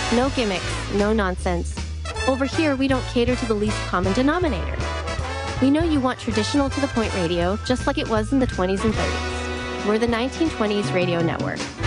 No gimmicks, no nonsense. Over here, we don't cater to the least common denominator. We know you want traditional to the point radio, just like it was in the 20s and 30s. We're the 1920s Radio Network.